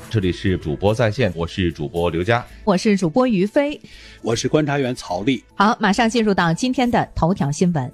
这里是主播在线，我是主播刘佳， 我是主播于飞， 我是观察员曹丽。 好，马上进入到今天的头条新闻。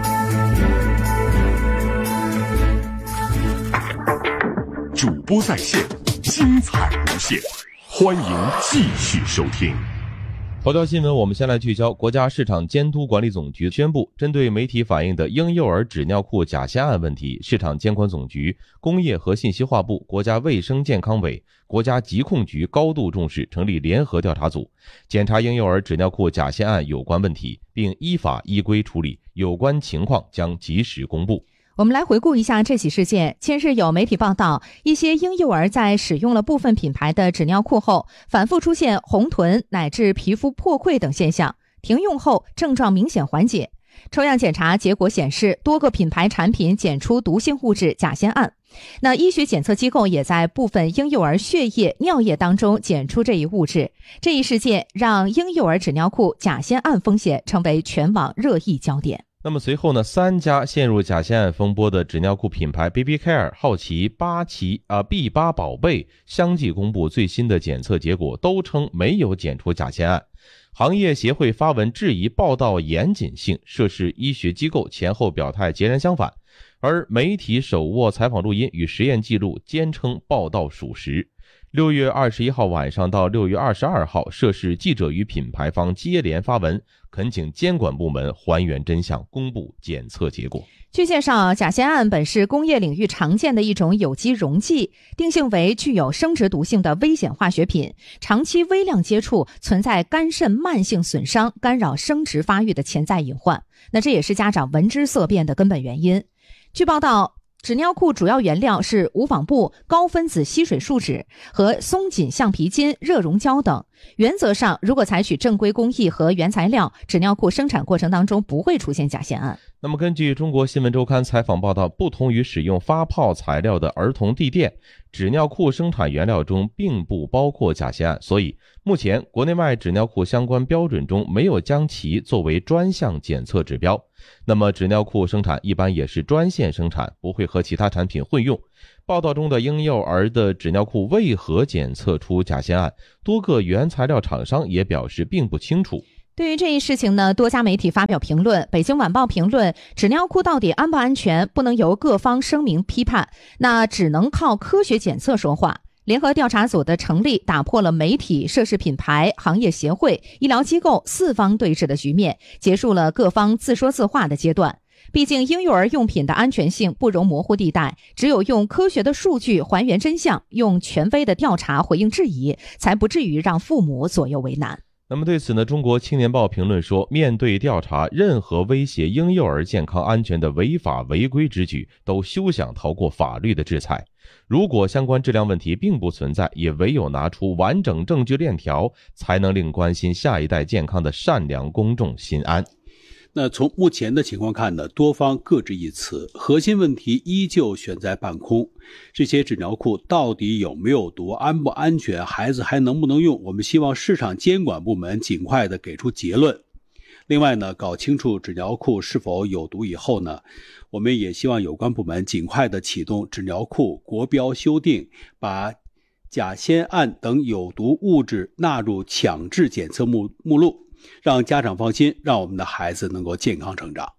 主播在线，精彩无限，欢迎继续收听。 头条新闻，我们先来聚焦国家市场监督管理总局宣布，针对媒体反映的婴幼儿纸尿裤假仙案问题，市场监管总局、工业和信息化部、国家卫生健康委、国家疾控局高度重视，成立联合调查组，检查婴幼儿纸尿裤假仙案有关问题，并依法依规处理，有关情况将及时公布。 我们来回顾一下这起事件。近日有媒体报道，一些婴幼儿在使用了部分品牌的纸尿裤后，反复出现红臀乃至皮肤破溃等现象，停用后症状明显缓解。抽样检查结果显示，多个品牌产品检出毒性物质甲酰胺。那医学检测机构也在部分婴幼儿血液、尿液当中检出这一物质。这一事件让婴幼儿纸尿裤甲酰胺风险成为全网热议焦点。 那么随后呢，3家陷入甲酰胺风波的纸尿裤品牌 Baby Care、好奇、B8宝贝相继公布最新的检测结果，都称没有检出甲酰胺。行业协会发文质疑报道严谨性，涉事医学机构前后表态截然相反，而媒体手握采访录音与实验记录，坚称报道属实。6月21号晚上到6月22号，涉事记者与品牌方接连发文，恳请监管部门还原真相，公布检测结果。 据介绍，甲酰胺本是工业领域常见的一种有机溶剂，定性为具有生殖毒性的危险化学品，长期微量接触存在肝肾慢性损伤、干扰生殖发育的潜在隐患。那这也是家长闻之色变的根本原因。据报道，纸尿裤主要原料是无纺布、高分子吸水树脂和松紧橡皮筋、热熔胶等。原则上，如果采取正规工艺和原材料，纸尿裤生产过程当中不会出现甲酰胺。 那么根据中国新闻周刊采访报道，不同于使用发泡材料的儿童地垫，纸尿裤生产原料中并不包括甲酰胺，所以目前国内外纸尿裤相关标准中没有将其作为专项检测指标。那么纸尿裤生产一般也是专线生产，不会和其他产品混用。报道中的婴幼儿的纸尿裤为何检测出甲酰胺，多个原材料厂商也表示并不清楚。 对于这一事情呢，多家媒体发表评论。北京晚报评论，纸尿裤到底安不安全，不能由各方声明批判，那只能靠科学检测说话。联合调查组的成立打破了媒体、涉事品牌、行业协会、医疗机构4方对峙的局面，结束了各方自说自话的阶段。毕竟婴幼儿用品的安全性不容模糊地带，只有用科学的数据还原真相，用权威的调查回应质疑，才不至于让父母左右为难。 那么对此呢，中国青年报评论说，面对调查，任何威胁婴幼儿健康安全的违法违规之举，都休想逃过法律的制裁。如果相关质量问题并不存在，也唯有拿出完整证据链条，才能令关心下一代健康的善良公众心安。 那从目前的情况看呢，多方各执一词，核心问题依旧悬在半空。这些纸尿裤到底有没有毒，安不安全，孩子还能不能用，我们希望市场监管部门尽快的给出结论。另外呢，搞清楚纸尿裤是否有毒以后呢，我们也希望有关部门尽快的启动纸尿裤国标修订，把甲酰胺等有毒物质纳入强制检测目录，让家长放心，让我们的孩子能够健康成长。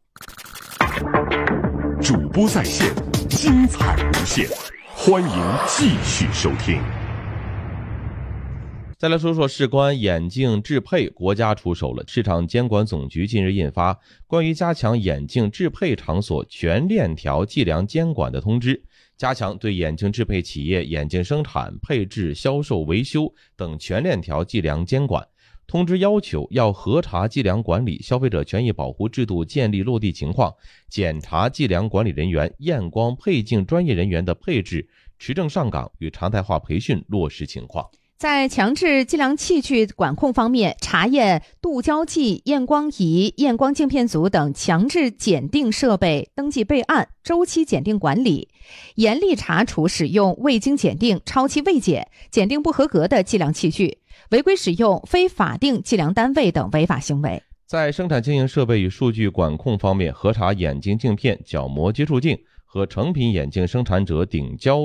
主播在线，精彩无限，欢迎继续收听。 再来说说事关眼镜制配，国家出手了。市场监管总局近日印发关于加强眼镜制配场所全链条计量监管的通知，加强对眼镜制配企业眼镜生产、配置、销售、维修等全链条计量监管。通知要求要核查计量管理、消费者权益保护制度建立落地情况，检查计量管理人员、验光配镜专业人员的配置、持证上岗与常态化培训落实情况。 在强制计量器具管控方面，查验度焦计、验光仪、验光镜片组等强制检定设备登记备案、周期检定管理，严厉查处使用未经检定、超期未检、检定不合格的计量器具，违规使用非法定计量单位等违法行为。 在生产经营设备与数据管控方面，核查眼镜镜片、角膜接触镜和成品眼镜生产者顶焦度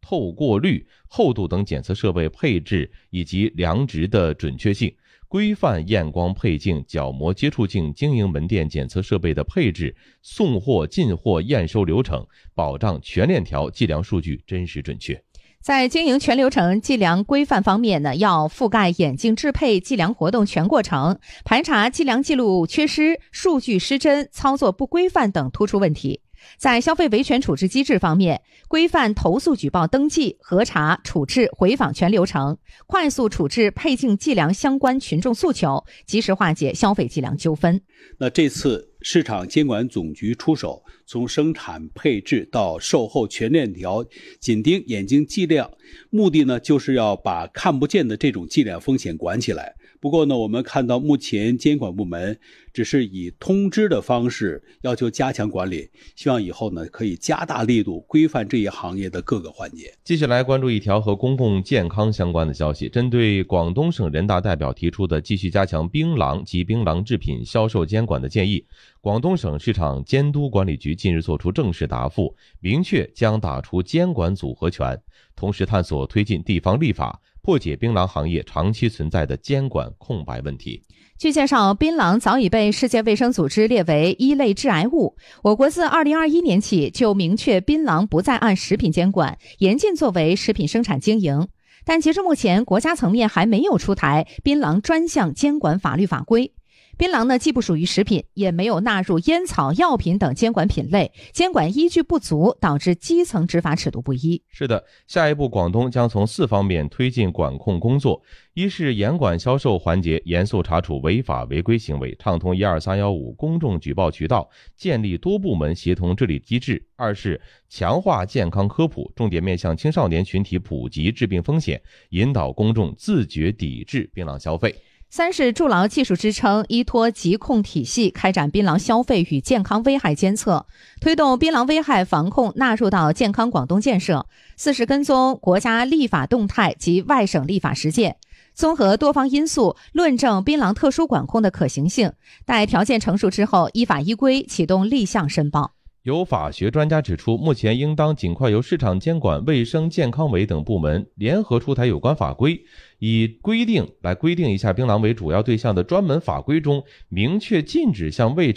透过率、厚度等检测设备配置以及量值的准确性，规范验光配镜、角膜接触镜经营门店检测设备的配置、送货、进货、验收流程，保障全链条计量数据真实准确。 在经营全流程计量规范方面呢，要覆盖眼镜制配计量活动全过程，排查计量记录缺失、数据失真、操作不规范等突出问题。在消费维权处置机制方面，规范投诉举报登记、核查、处置、回访全流程，快速处置配镜计量相关群众诉求，及时化解消费计量纠纷。 那这次市场监管总局出手，从生产配置到售后全链条紧盯眼睛计量，目的呢就是要把看不见的这种计量风险管起来。不过呢，我们看到目前监管部门只是以通知的方式要求加强管理，希望以后呢可以加大力度规范这一行业的各个环节。 接下来关注一条和公共健康相关的消息，针对广东省人大代表提出的继续加强槟榔及槟榔制品销售监管的建议，广东省市场监督管理局近日作出正式答复，明确将打出监管组合拳，同时探索推进地方立法，破解槟榔行业长期存在的监管空白问题。 据介绍，槟榔早已被世界卫生组织列为一类致癌物。我国自2021年起就明确槟榔不再按食品监管，严禁作为食品生产经营。但截至目前，国家层面还没有出台槟榔专项监管法律法规。槟榔呢，既不属于食品，也没有纳入烟草、药品等监管品类，监管依据不足，导致基层执法尺度不一。 是的，下一步广东将从4方面推进管控工作：一是严管销售环节，严肃查处违法违规行为，畅通12315公众举报渠道，建立多部门协同治理机制；二是强化健康科普，重点面向青少年群体普及致病风险，引导公众自觉抵制槟榔消费。 三是筑牢技术支撑，依托疾控体系开展槟榔消费与健康危害监测，推动槟榔危害防控纳入到健康广东建设。四是跟踪国家立法动态及外省立法实践，综合多方因素论证槟榔特殊管控的可行性，待条件成熟之后，依法依规启动立项申报。 有法学专家指出，目前应当尽快由市场监管、卫生健康委等部门联合出台有关法规，以规定一下槟榔为主要对象的专门法规中，明确禁止向未